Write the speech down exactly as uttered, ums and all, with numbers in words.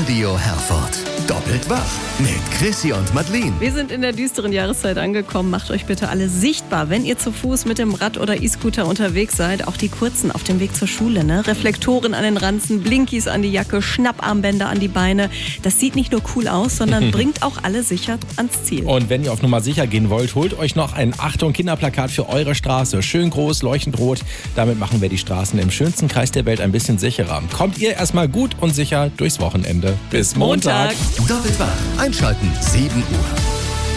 Radio Herford. Doppelt wach mit Chrissy und Madeleine. Wir sind in der düsteren Jahreszeit angekommen. Macht euch bitte alle sichtbar, wenn ihr zu Fuß, mit dem Rad oder E-Scooter unterwegs seid. Auch die Kurzen auf dem Weg zur Schule. Ne? Reflektoren an den Ranzen, Blinkies an die Jacke, Schnapparmbänder an die Beine. Das sieht nicht nur cool aus, sondern bringt auch alle sicher ans Ziel. Und wenn ihr auf Nummer sicher gehen wollt, holt euch noch ein Achtung-Kinderplakat für eure Straße. Schön groß, leuchtend rot. Damit machen wir die Straßen im schönsten Kreis der Welt ein bisschen sicherer. Kommt ihr erstmal gut und sicher durchs Wochenende. Bis Montag. Montag. Doppelt wach. Einschalten, sieben Uhr.